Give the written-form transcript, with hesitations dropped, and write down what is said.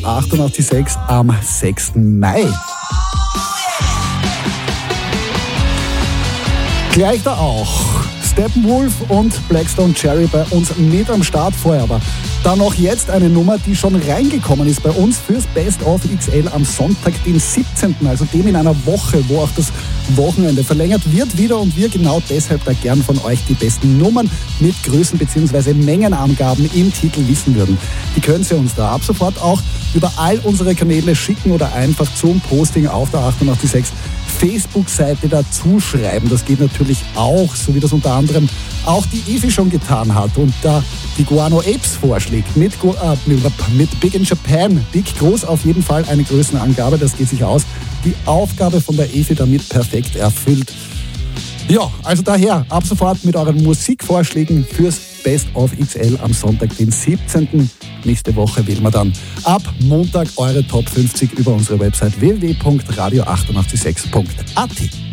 88.6 am 6. Mai. Gleich da auch Steppenwolf und Blackstone Cherry bei uns mit am Start. Vorher aber dann noch jetzt eine Nummer, die schon reingekommen ist bei uns fürs Best of XL am Sonntag, den 17., also dem in einer Woche, wo auch das Wochenende verlängert wird wieder, und wir genau deshalb da gern von euch die besten Nummern mit Größen bzw. Mengenangaben im Titel wissen würden. Die könnt ihr uns da ab sofort auch über all unsere Kanäle schicken oder einfach zum Posting auf der 88.6 Facebook-Seite dazu schreiben. Das geht natürlich auch, so wie das unter anderem auch die Evi schon getan hat und da die Guano Apes vorschlägt mit Big in Japan. Big groß auf jeden Fall eine Größenangabe, das geht sich aus. Die Aufgabe von der Evi damit perfekt erfüllt. Ja, also daher ab sofort mit euren Musikvorschlägen fürs Best of XL am Sonntag, den 17. Nächste Woche wählen wir dann ab Montag eure Top 50 über unsere Website www.radio886.at.